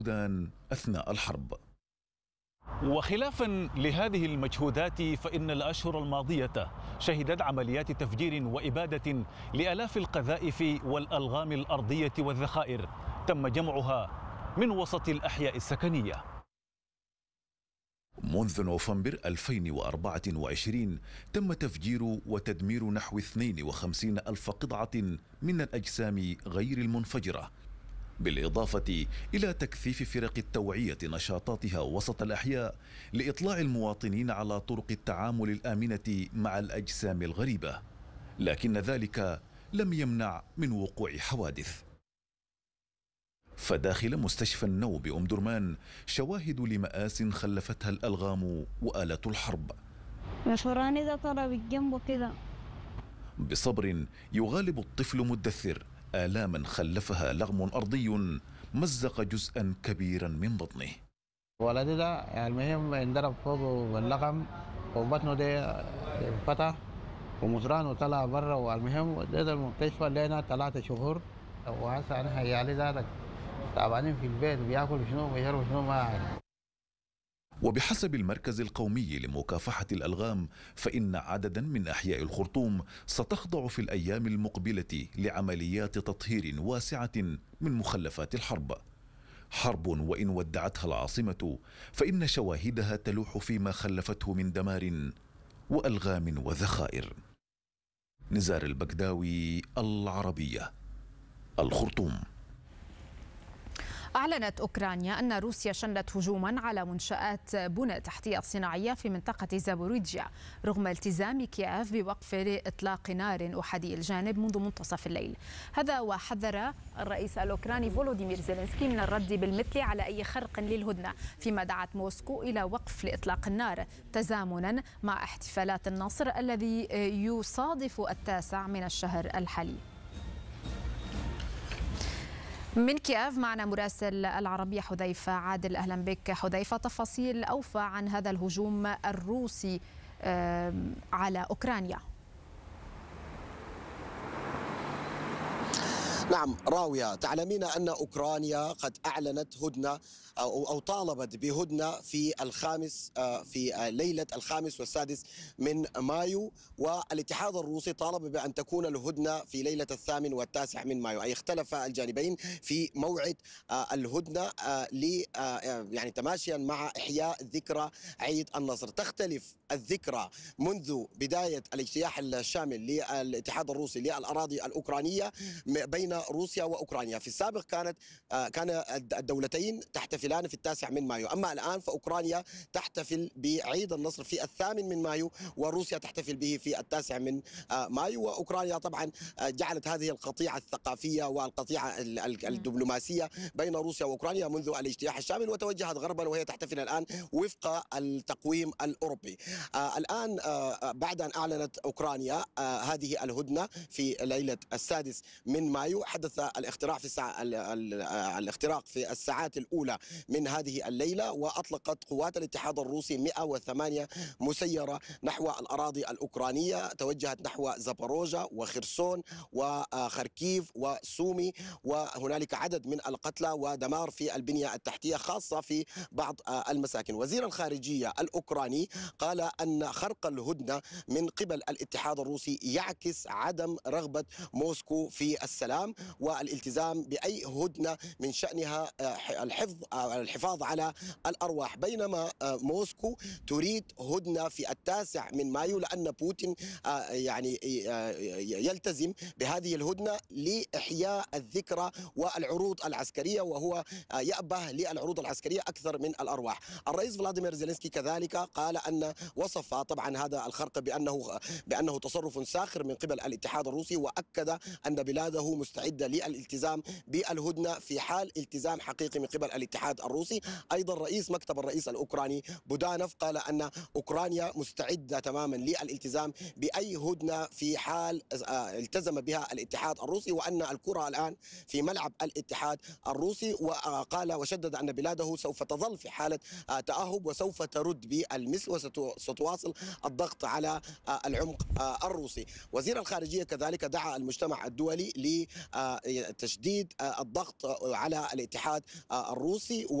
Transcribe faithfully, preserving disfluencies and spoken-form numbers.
أثناء الحرب. وخلافا لهذه المجهودات فإن الأشهر الماضية شهدت عمليات تفجير وإبادة لآلاف القذائف والألغام الأرضية والذخائر تم جمعها من وسط الأحياء السكنية. منذ نوفمبر ألفين وأربعة وعشرين تم تفجير وتدمير نحو اثنين وخمسين ألف قطعة من الأجسام غير المنفجرة، بالإضافة إلى تكثيف فرق التوعية نشاطاتها وسط الأحياء لإطلاع المواطنين على طرق التعامل الآمنة مع الأجسام الغريبة، لكن ذلك لم يمنع من وقوع حوادث. فداخل مستشفى النو بأم درمان شواهد لمآس خلفتها الألغام وآلة الحرب. مشوراني ده طلع بالجنب كده. بصبر يغالب الطفل مدثر آلاما خلفها لغم أرضي مزق جزءا كبيرا من بطنه. ولدي ده يعني المهم انضرب فوقه باللغم وبطنه ده فتح ومصرانه طلع برا، والمهم ده المستشفى لنا ثلاثة شهور، وهسه انا هيالي ذاتك تعبانين في البيت بياكل شنو بيشرب شنو ما عارف. وبحسب المركز القومي لمكافحة الألغام فإن عددا من أحياء الخرطوم ستخضع في الأيام المقبلة لعمليات تطهير واسعة من مخلفات الحرب. حرب وإن ودعتها العاصمة فإن شواهدها تلوح فيما خلفته من دمار وألغام وذخائر. نزار البكداوي، العربية، الخرطوم. أعلنت أوكرانيا أن روسيا شنت هجوما على منشآت بنى تحتية صناعية في منطقة زابوريجيا رغم التزام كييف بوقف إطلاق نار أحادي الجانب منذ منتصف الليل. هذا وحذر الرئيس الأوكراني فولوديمير زيلينسكي من الرد بالمثل على أي خرق للهدنة، فيما دعت موسكو إلى وقف لإطلاق النار تزامنا مع احتفالات النصر الذي يصادف التاسع من الشهر الحالي. من كييف معنا مراسل العربية حذيفة عادل. أهلا بك حذيفة، تفاصيل أوفى عن هذا الهجوم الروسي على أوكرانيا. نعم راوية، تعلمين أن أوكرانيا قد أعلنت هدنة أو أو طالبت بهدنة في الخامس في ليلة الخامس والسادس من مايو، والاتحاد الروسي طالب بأن تكون الهدنة في ليلة الثامن والتاسع من مايو، أي اختلف الجانبين في موعد الهدنة ل يعني تماشيا مع إحياء ذكرى عيد النصر. تختلف الذكرى منذ بداية الاجتياح الشامل للاتحاد الروسي للأراضي الأوكرانية بين روسيا وأوكرانيا. في السابق كانت كان الدولتين تحتفلان في التاسع من مايو، أما الآن فأوكرانيا تحتفل بعيد النصر في الثامن من مايو وروسيا تحتفل به في التاسع من مايو. وأوكرانيا طبعا جعلت هذه القطيعة الثقافية والقطيعة الدبلوماسية بين روسيا وأوكرانيا منذ الاجتياح الشامل، وتوجهت غربا وهي تحتفل الآن وفق التقويم الأوروبي. الآن بعد أن أعلنت أوكرانيا هذه الهدنة في ليلة السادس من مايو، حدث الاختراق في الساعة الاختراق في الساعات الأولى من هذه الليلة، وأطلقت قوات الاتحاد الروسي مئة وثمانية مسيرة نحو الأراضي الأوكرانية، توجهت نحو زاباروجا وخرسون وخركيف وسومي، وهنالك عدد من القتلى ودمار في البنية التحتية خاصة في بعض المساكن. وزير الخارجية الأوكراني قال أن خرق الهدنة من قبل الاتحاد الروسي يعكس عدم رغبة موسكو في السلام والالتزام بأي هدنة من شأنها الحفظ الحفاظ على الأرواح، بينما موسكو تريد هدنة في التاسع من مايو لأن بوتين يعني يلتزم بهذه الهدنة لإحياء الذكرى والعروض العسكرية، وهو يأبه للعروض العسكرية أكثر من الأرواح. الرئيس فلاديمير زيلينسكي كذلك قال أن وصف طبعا هذا الخرق بأنه بأنه تصرف ساخر من قبل الاتحاد الروسي، وأكد أن بلاده مستعدة للالتزام بالهدنة في حال التزام حقيقي من قبل الاتحاد الروسي. أيضا رئيس مكتب الرئيس الأوكراني بودانوف قال أن أوكرانيا مستعدة تماما للالتزام بأي هدنة في حال التزم بها الاتحاد الروسي، وأن الكرة الآن في ملعب الاتحاد الروسي. وقال وشدد أن بلاده سوف تظل في حالة تأهب وسوف ترد بالمثل وستواصل الضغط على العمق الروسي. وزير الخارجية كذلك دعا المجتمع الدولي تشديد الضغط على الاتحاد الروسي.